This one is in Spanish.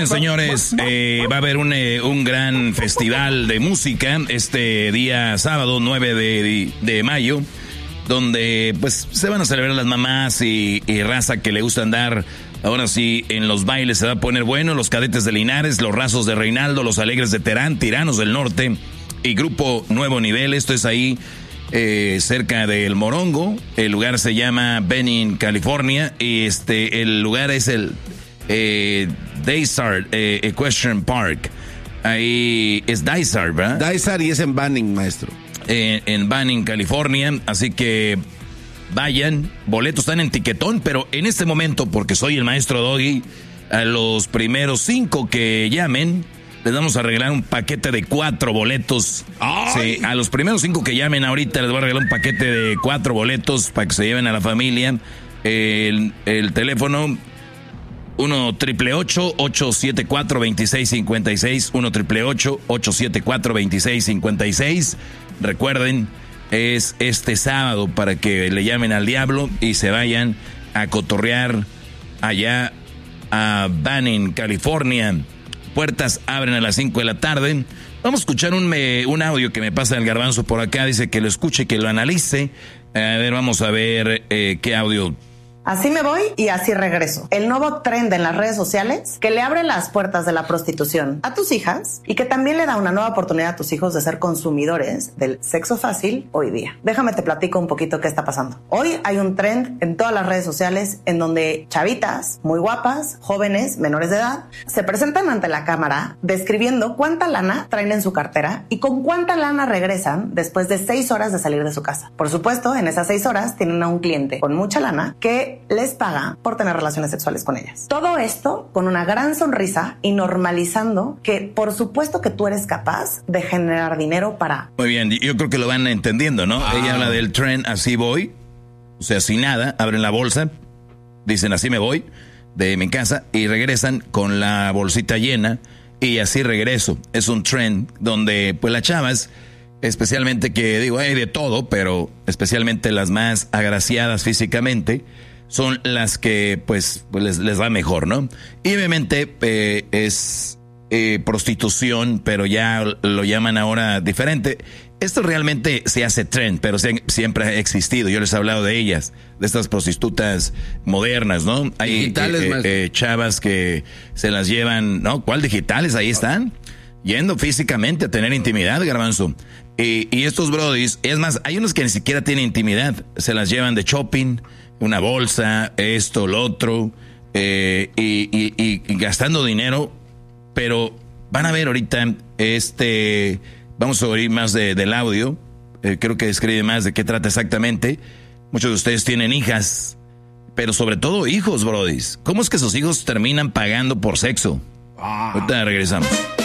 Bien, señores, va a haber un gran festival de música este día sábado 9 de mayo, donde pues se van a celebrar las mamás y raza que le gusta andar. Ahora sí, en los bailes se va a poner bueno, los Cadetes de Linares, los Rasos de Reinaldo, los Alegres de Terán, Tiranos del Norte y Grupo Nuevo Nivel. Esto es ahí cerca del Morongo. El lugar se llama Benning, California, y el lugar es el Dysart Equestrian Park. Ahí es Dysart, ¿verdad? Dysart, y es en Banning, maestro. En Banning, California, así que vayan, boletos están en Tiquetón, pero en este momento, porque soy el maestro Doggy, a los primeros 5 que llamen, les vamos a regalar un paquete de 4 boletos. Sí, a los primeros 5 que llamen ahorita les voy a regalar un paquete de 4 boletos para que se lleven a la familia. El teléfono 1-888-874-2656, 1-888-874-2656. Recuerden, es este sábado para que le llamen al diablo y se vayan a cotorrear allá a Banning, California. Puertas abren a las 5 de la tarde. Vamos a escuchar un audio que me pasa el Garbanzo por acá. Dice que lo escuche, que lo analice. A ver, vamos a ver qué audio. Así me voy y así regreso. El nuevo trend en las redes sociales que le abre las puertas de la prostitución a tus hijas y que también le da una nueva oportunidad a tus hijos de ser consumidores del sexo fácil hoy día. Déjame te platico un poquito qué está pasando. Hoy hay un trend en todas las redes sociales en donde chavitas muy guapas, jóvenes, menores de edad, se presentan ante la cámara describiendo cuánta lana traen en su cartera y con cuánta lana regresan después de 6 horas de salir de su casa. Por supuesto, en esas 6 horas tienen a un cliente con mucha lana que les paga por tener relaciones sexuales con ellas. Todo esto con una gran sonrisa y normalizando que por supuesto que tú eres capaz de generar dinero para... Muy bien, yo creo que lo van entendiendo, ¿no? Ella habla del trend así voy, o sea, sin nada, abren la bolsa, dicen así me voy de mi casa y regresan con la bolsita llena y así regreso. Es un trend donde pues las chavas, especialmente que digo, hay de todo, pero especialmente las más agraciadas físicamente, son las que pues les va mejor, ¿no? Y obviamente es prostitución, pero ya lo llaman ahora diferente. Esto realmente se hace trend, pero siempre ha existido. Yo les he hablado de ellas, de estas prostitutas modernas, ¿no? Hay digitales, chavas que se las llevan, ¿no? ¿Cuál digitales? Ahí están, yendo físicamente a tener intimidad, Garbanzo. Y estos brodis, es más, hay unos que ni siquiera tienen intimidad, se las llevan de shopping, una bolsa, esto, lo otro, y gastando dinero, pero van a ver ahorita, vamos a oír más del audio, creo que describe más de qué trata exactamente. Muchos de ustedes tienen hijas, pero sobre todo hijos, brodis. ¿Cómo es que sus hijos terminan pagando por sexo? Ahorita regresamos.